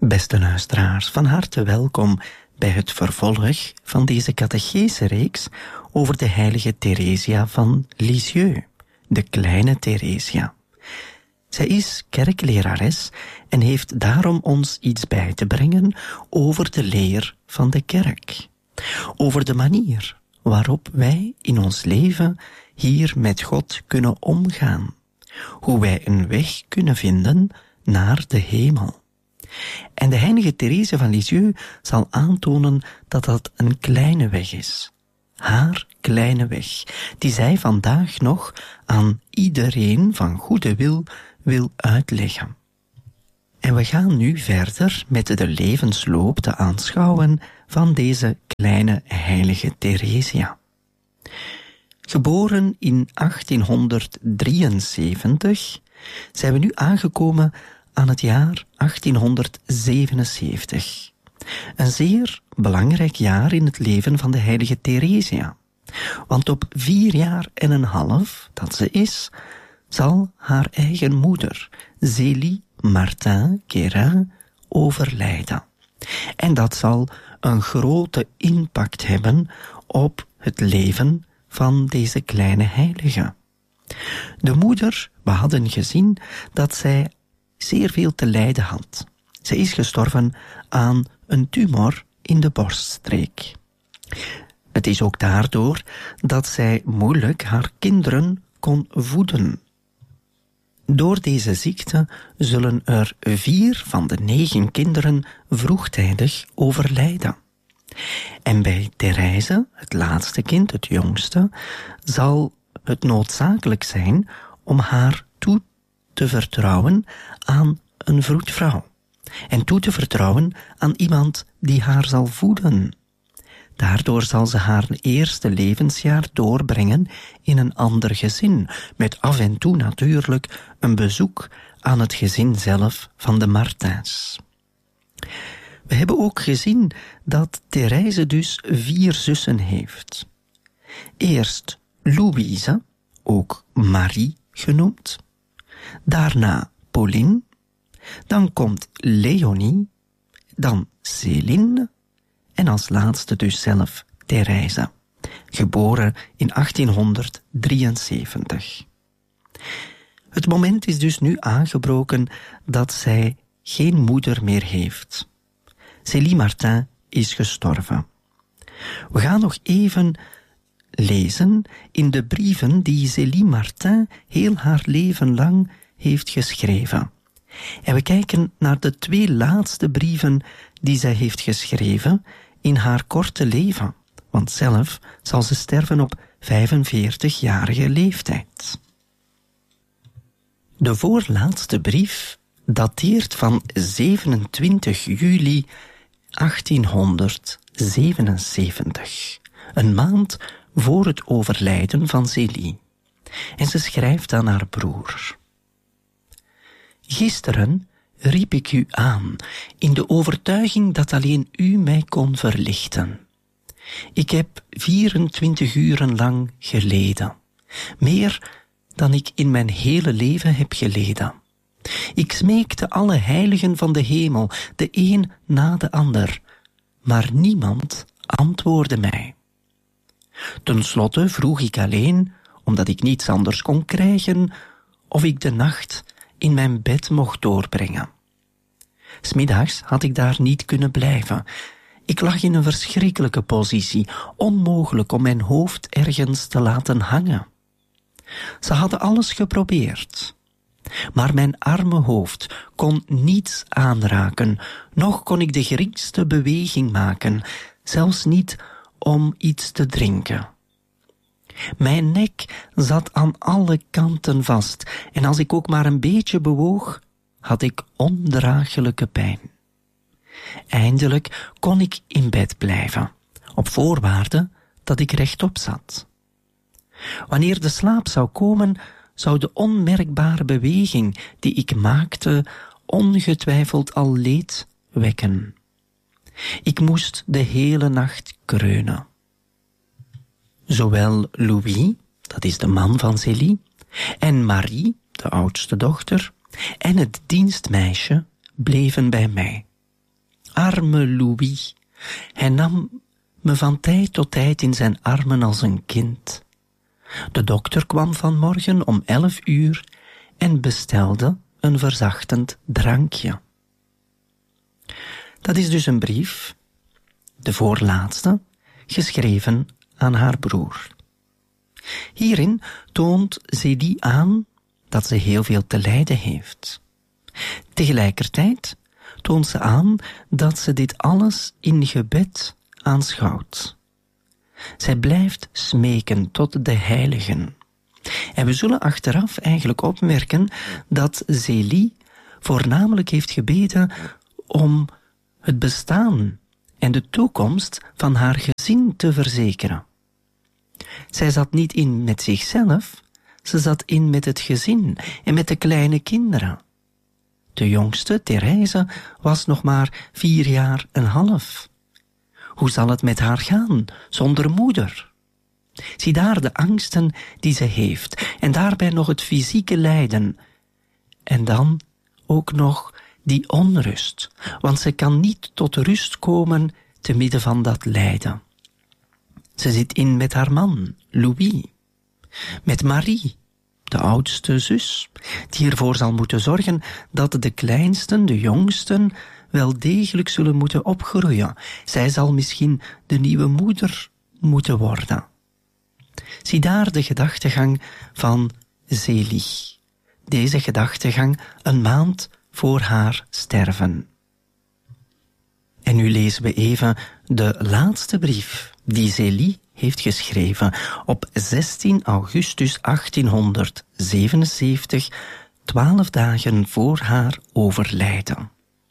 Beste luisteraars, van harte welkom bij het vervolg van deze catechese-reeks over de heilige Theresia van Lisieux, de kleine Theresia. Zij is kerklerares en heeft daarom ons iets bij te brengen over de leer van de kerk. Over de manier waarop wij in ons leven hier met God kunnen omgaan. Hoe wij een weg kunnen vinden naar de hemel. En de heilige Theresia van Lisieux zal aantonen dat dat een kleine weg is. Haar kleine weg, die zij vandaag nog aan iedereen van goede wil uitleggen. En we gaan nu verder met de levensloop te aanschouwen van deze kleine heilige Theresia. Geboren in 1873 zijn we nu aangekomen aan het jaar 1877. Een zeer belangrijk jaar in het leven van de heilige Theresia. Want op 4 jaar en een half dat ze is, zal haar eigen moeder, Zélie Martin Guérin, overlijden. En dat zal een grote impact hebben op het leven van deze kleine heilige. De moeder, we hadden gezien dat zij zeer veel te lijden had. Zij is gestorven aan een tumor in de borststreek. Het is ook daardoor dat zij moeilijk haar kinderen kon voeden. Door deze ziekte zullen er 4 van de 9 kinderen vroegtijdig overlijden. En bij Therese, het laatste kind, het jongste, zal het noodzakelijk zijn om haar toe te vertrouwen aan een vroedvrouw. En toe te vertrouwen aan iemand die haar zal voeden. Daardoor zal ze haar eerste levensjaar doorbrengen in een ander gezin, met af en toe natuurlijk een bezoek aan het gezin zelf van de Martins. We hebben ook gezien dat Therese dus 4 zussen heeft. Eerst Louise, ook Marie genoemd. Daarna Pauline. Dan komt Léonie. Dan Céline. En als laatste dus zelf Therese, geboren in 1873. Het moment is dus nu aangebroken dat zij geen moeder meer heeft. Zélie Martin is gestorven. We gaan nog even lezen in de brieven die Zélie Martin heel haar leven lang heeft geschreven. En we kijken naar de 2 laatste brieven die zij heeft geschreven in haar korte leven, want zelf zal ze sterven op 45-jarige leeftijd. De voorlaatste brief dateert van 27 juli 1877, een maand voor het overlijden van Zélie. En ze schrijft aan haar broer: Gisteren riep ik u aan, in de overtuiging dat alleen u mij kon verlichten. Ik heb 24 uren lang geleden, meer dan ik in mijn hele leven heb geleden. Ik smeekte alle heiligen van de hemel, de een na de ander, maar niemand antwoordde mij. Ten slotte vroeg ik alleen, omdat ik niets anders kon krijgen, of ik de nacht in mijn bed mocht doorbrengen. 'S Middags had ik daar niet kunnen blijven. Ik lag in een verschrikkelijke positie, onmogelijk om mijn hoofd ergens te laten hangen. Ze hadden alles geprobeerd, maar mijn arme hoofd kon niets aanraken, noch kon ik de geringste beweging maken, zelfs niet om iets te drinken. Mijn nek zat aan alle kanten vast, en als ik ook maar een beetje bewoog, had ik ondraaglijke pijn. Eindelijk kon ik in bed blijven, op voorwaarde dat ik rechtop zat. Wanneer de slaap zou komen, zou de onmerkbare beweging die ik maakte ongetwijfeld al leed wekken. Ik moest de hele nacht kreunen. Zowel Louis, dat is de man van Zélie, en Marie, de oudste dochter, en het dienstmeisje bleven bij mij. arme Louis. Hij nam me van tijd tot tijd in zijn armen als een kind. De dokter kwam vanmorgen om 11 uur en bestelde een verzachtend drankje. Dat is dus een brief, de voorlaatste, geschreven aan haar broer. Hierin toont Zélie aan dat ze heel veel te lijden heeft. Tegelijkertijd toont ze aan dat ze dit alles in gebed aanschouwt. Zij blijft smeken tot de heiligen. En we zullen achteraf eigenlijk opmerken dat Zélie voornamelijk heeft gebeden om het bestaan en de toekomst van haar gezin te verzekeren. Zij zat niet in met zichzelf, ze zat in met het gezin en met de kleine kinderen. De jongste, Therese, was nog maar 4 jaar en half. Hoe zal het met haar gaan, zonder moeder? Zie daar de angsten die ze heeft, en daarbij nog het fysieke lijden. En dan ook nog die onrust, want ze kan niet tot rust komen te midden van dat lijden. Ze zit in met haar man, Louis, met Marie, de oudste zus, die ervoor zal moeten zorgen dat de kleinsten, de jongsten, wel degelijk zullen moeten opgroeien. Zij zal misschien de nieuwe moeder moeten worden. Zie daar de gedachtegang van Zélie. Deze gedachtegang een maand voor haar sterven. En nu lezen we even de laatste brief die Zélie heeft geschreven op 16 augustus 1877, 12 dagen voor haar overlijden.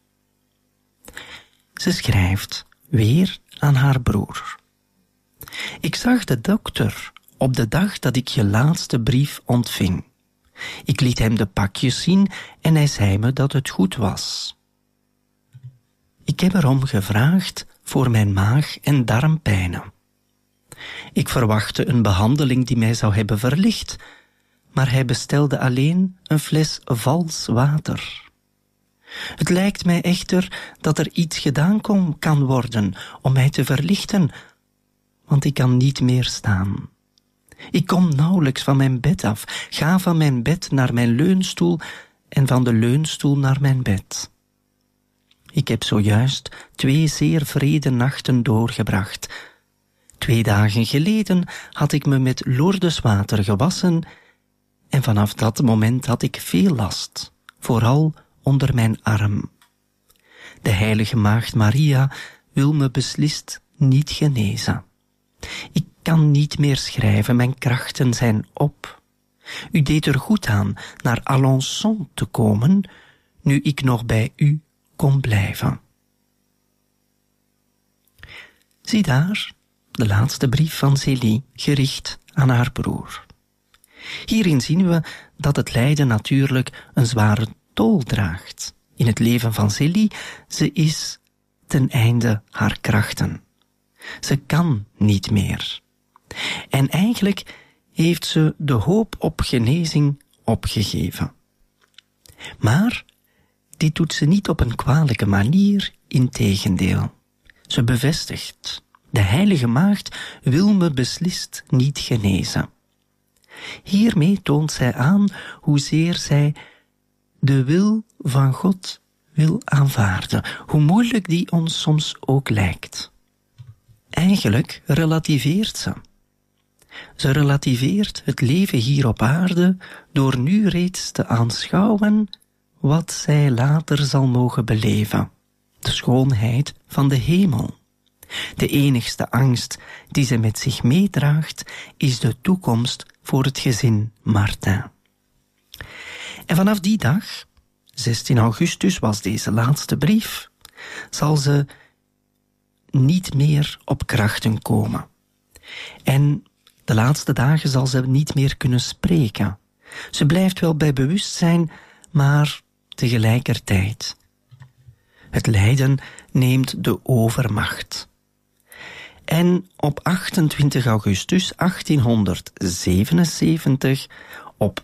Ze schrijft weer aan haar broer. Ik zag de dokter op de dag dat ik je laatste brief ontving. Ik liet hem de pakjes zien en hij zei me dat het goed was. Ik heb erom gevraagd voor mijn maag- en darmpijnen. Ik verwachtte een behandeling die mij zou hebben verlicht, maar hij bestelde alleen een fles vals water. Het lijkt mij echter dat er iets gedaan kan worden om mij te verlichten, want ik kan niet meer staan. Ik kom nauwelijks van mijn bed af, ga van mijn bed naar mijn leunstoel en van de leunstoel naar mijn bed. Ik heb zojuist 2 zeer vrede nachten doorgebracht. 2 dagen geleden had ik me met Lourdeswater gewassen en vanaf dat moment had ik veel last, vooral onder mijn arm. De heilige maagd Maria wil me beslist niet genezen. Ik kan niet meer schrijven, mijn krachten zijn op. U deed er goed aan naar Alençon te komen, nu ik nog bij u kon blijven. Zie daar de laatste brief van Zélie, gericht aan haar broer. Hierin zien we dat het lijden natuurlijk een zware tol draagt. In het leven van Zélie, ze is ten einde haar krachten. Ze kan niet meer. En eigenlijk heeft ze de hoop op genezing opgegeven. Maar dit doet ze niet op een kwalijke manier, integendeel. Ze bevestigt: de heilige maagd wil me beslist niet genezen. Hiermee toont zij aan hoezeer zij de wil van God wil aanvaarden, hoe moeilijk die ons soms ook lijkt. Eigenlijk relativeert ze. Ze relativeert het leven hier op aarde door nu reeds te aanschouwen wat zij later zal mogen beleven. De schoonheid van de hemel. De enigste angst die ze met zich meedraagt is de toekomst voor het gezin Martin. En vanaf die dag, 16 augustus was deze laatste brief, zal ze niet meer op krachten komen. En de laatste dagen zal ze niet meer kunnen spreken. Ze blijft wel bij bewustzijn, maar tegelijkertijd. Het lijden neemt de overmacht. En op 28 augustus 1877, op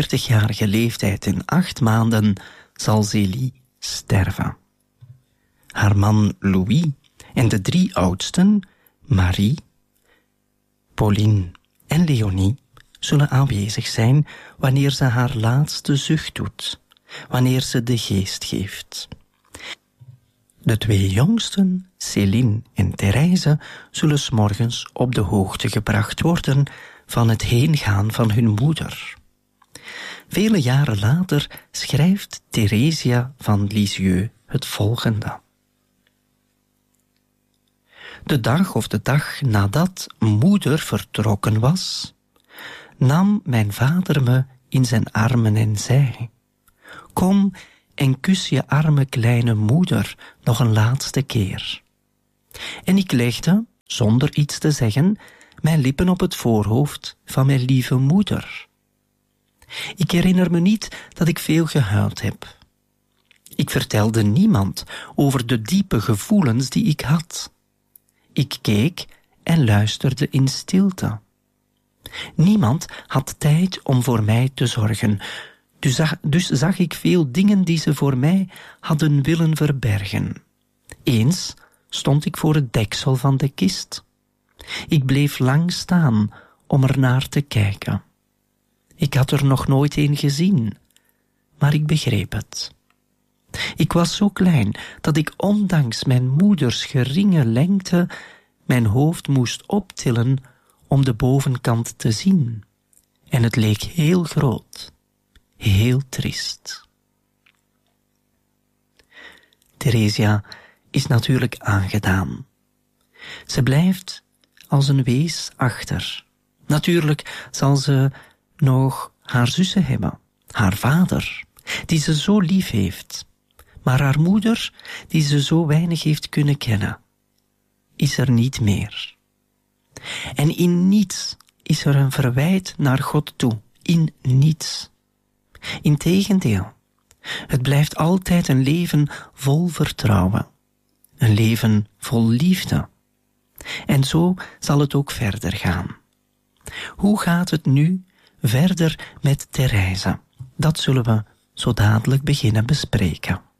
45-jarige leeftijd en 8 maanden, zal Zélie sterven. haar man Louis en de 3 oudsten, Marie, Pauline en Léonie, zullen aanwezig zijn wanneer ze haar laatste zucht doet, wanneer ze de geest geeft. De 2 jongsten, Céline en Thérèse, zullen 's morgens op de hoogte gebracht worden van het heengaan van hun moeder. Vele jaren later schrijft Theresia van Lisieux het volgende. De dag nadat moeder vertrokken was, nam mijn vader me in zijn armen en zei: kom en kus je arme kleine moeder nog een laatste keer. En ik legde, zonder iets te zeggen, mijn lippen op het voorhoofd van mijn lieve moeder. Ik herinner me niet dat ik veel gehuild heb. Ik vertelde niemand over de diepe gevoelens die ik had. Ik keek en luisterde in stilte. Niemand had tijd om voor mij te zorgen, dus zag ik veel dingen die ze voor mij hadden willen verbergen. Eens stond ik voor het deksel van de kist. Ik bleef lang staan om er naar te kijken. Ik had er nog nooit een gezien, maar ik begreep het. Ik was zo klein dat ik ondanks mijn moeders geringe lengte mijn hoofd moest optillen om de bovenkant te zien. En het leek heel groot, heel triest. Theresia is natuurlijk aangedaan. Ze blijft als een wees achter. Natuurlijk zal ze nog haar zussen hebben, haar vader, die ze zo lief heeft. Maar haar moeder, die ze zo weinig heeft kunnen kennen, is er niet meer. En in niets is er een verwijt naar God toe. In niets. Integendeel, het blijft altijd een leven vol vertrouwen. Een leven vol liefde. En zo zal het ook verder gaan. Hoe gaat het nu verder met Thérèse? Dat zullen we zo dadelijk beginnen bespreken.